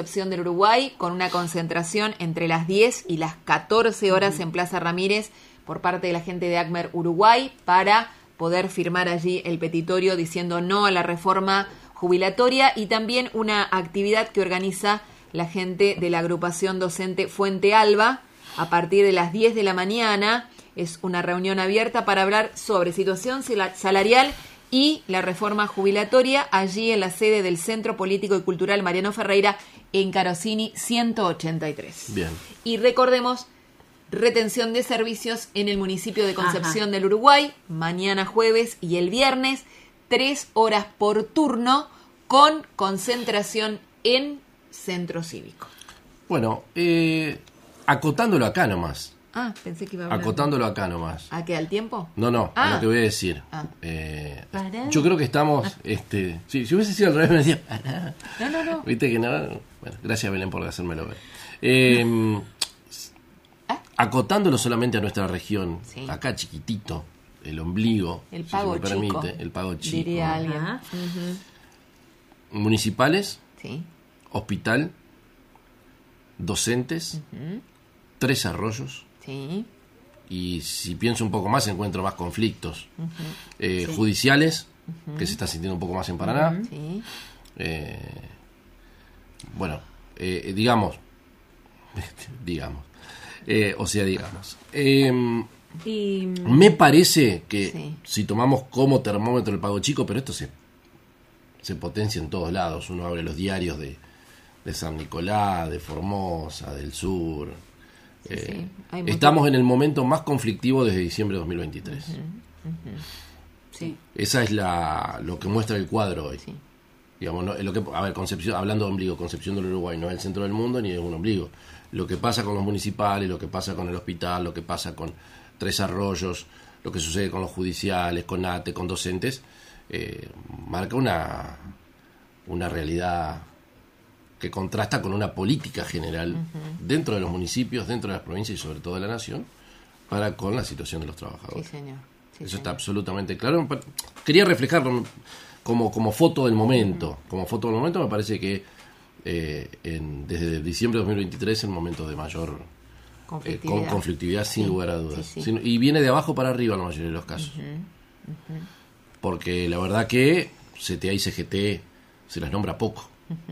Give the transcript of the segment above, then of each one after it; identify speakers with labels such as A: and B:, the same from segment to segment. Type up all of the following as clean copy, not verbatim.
A: Concepción del Uruguay, con una concentración entre las 10 y las 14 horas en Plaza Ramírez por parte de la gente de ACMER Uruguay para poder firmar allí el petitorio diciendo no a la reforma jubilatoria, y también una actividad que organiza la gente de la agrupación docente Fuente Alba a partir de las 10 de la mañana. Es una reunión abierta para hablar sobre situación salarial y la reforma jubilatoria allí en la sede del Centro Político y Cultural Mariano Ferreira en Carosini 183.
B: Bien.
A: Y recordemos, retención de servicios en el municipio de Concepción del Uruguay, mañana jueves y el viernes, 3 horas por turno con concentración en Centro Cívico.
B: Bueno, acotándolo acá nomás.
A: Pensé que iba a hablar.
B: Acotándolo acá nomás.
A: ¿A qué? ¿Al tiempo?
B: No, a lo que voy a decir. Yo creo que estamos... si hubiese sido al revés, me decía...
A: No.
B: Viste que nada... Bueno, gracias, Belén, por hacérmelo ver. Acotándolo solamente a nuestra región, acá chiquitito, el ombligo,
A: el pago
B: si se me permite, el pago chico.
A: Diría alguien.
B: Municipales,
A: sí.
B: Hospital, docentes, 3 Arroyos.
A: Sí.
B: Y si pienso un poco más, encuentro más conflictos judiciales, que se está sintiendo un poco más en Paraná.
A: Sí.
B: Digamos. Me parece que si tomamos como termómetro el pago chico, pero esto se potencia en todos lados. Uno abre los diarios de San Nicolás, de Formosa, del Sur. Estamos en el momento más conflictivo desde diciembre de 2023.
A: Sí.
B: Esa es lo que muestra el cuadro hoy.
A: Sí.
B: Digamos, Concepción, hablando de ombligo, Concepción del Uruguay no es el centro del mundo ni es un ombligo. Lo que pasa con los municipales, lo que pasa con el hospital, lo que pasa con 3 Arroyos, lo que sucede con los judiciales, con ATE, con docentes, marca una realidad que contrasta con una política general dentro de los municipios, dentro de las provincias y sobre todo de la nación, para con la situación de los trabajadores.
A: Sí, señor.
B: Eso está absolutamente claro. Quería reflejarlo como foto del momento. Como foto del momento me parece que desde diciembre de 2023 es el momento de mayor conflictividad sin lugar a dudas.
A: Sí.
B: Y viene de abajo para arriba en la mayoría de los casos. Porque la verdad que CTA y CGT se las nombra poco.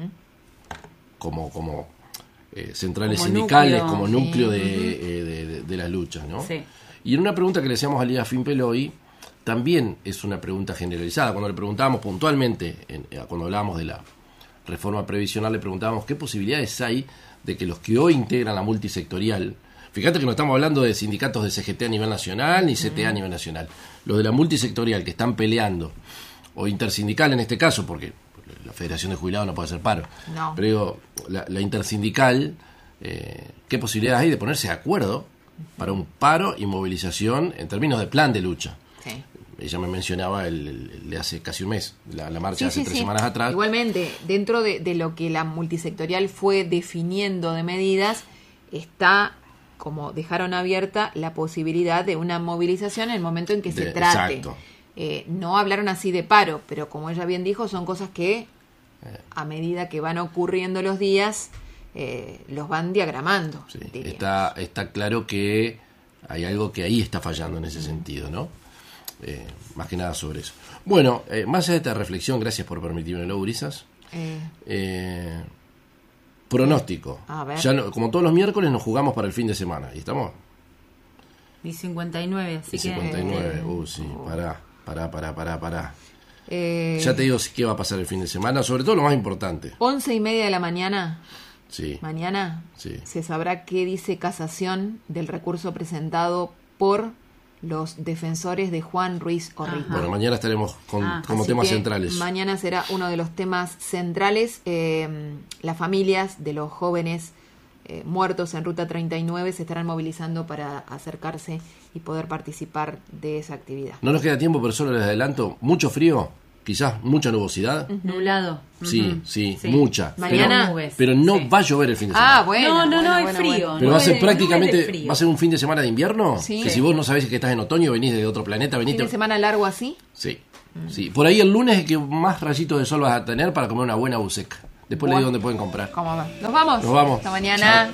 B: Como centrales
A: como
B: sindicales,
A: núcleo,
B: como núcleo de las luchas, ¿no?
A: Sí.
B: Y en una pregunta que le hacíamos a Lía Finpeloy, también es una pregunta generalizada. Cuando le preguntábamos puntualmente, cuando hablábamos de la reforma previsional, le preguntábamos qué posibilidades hay de que los que hoy integran la multisectorial, fíjate que no estamos hablando de sindicatos de CGT a nivel nacional ni CTA a nivel nacional, los de la multisectorial que están peleando, o intersindical en este caso, porque la Federación de Jubilados no puede hacer paro,
A: no.
B: Pero digo, la intersindical, ¿qué posibilidades hay de ponerse de acuerdo para un paro y movilización en términos de plan de lucha?
A: Sí.
B: Ella me mencionaba el de hace casi un mes, la marcha de hace 3 semanas atrás.
A: Igualmente, dentro de lo que la multisectorial fue definiendo de medidas, está, como dejaron abierta, la posibilidad de una movilización en el momento en que se trate.
B: Exacto.
A: No hablaron así de paro, pero como ella bien dijo, son cosas que a medida que van ocurriendo los días, los van diagramando.
B: Sí, está claro que hay algo que ahí está fallando en ese sentido, ¿no? Más que nada sobre eso. Bueno, más allá de esta reflexión, gracias por permitírmelo, Gurisas. Pronóstico.
A: A ver.
B: Ya como todos los miércoles nos jugamos para el fin de semana. ¿Y estamos?
C: Y 59, así
B: y 59.
C: que...
B: Sí, pará. Ya te digo qué va a pasar el fin de semana, sobre todo lo más importante.
A: 11:30 de la mañana.
B: Sí.
A: Mañana
B: Sí.
A: se sabrá qué dice casación del recurso presentado por los defensores de Juan Ruiz Orrito.
B: Bueno, mañana estaremos como temas centrales.
A: Mañana será uno de los temas centrales. Las familias de los jóvenes muertos en Ruta 39 se estarán movilizando para acercarse y poder participar de esa actividad.
B: No nos queda tiempo, pero solo les adelanto, mucho frío, quizás mucha nubosidad.
C: Nublado.
B: Sí, mucha.
A: Mañana,
B: pero no va a llover el fin de semana.
C: No, hay frío.
B: Pero va a ser prácticamente, va a ser un fin de semana de invierno.
A: Sí.
B: Que si vos no sabés que estás en otoño, venís de otro planeta, venís.
A: ¿Fin de semana largo así?
B: Sí. Por ahí el lunes es que más rayitos de sol vas a tener para comer una buena buceca. Después les digo dónde pueden comprar.
A: ¿Cómo va? ¿Nos vamos?
B: Nos vamos.
A: Hasta mañana.
B: Chao.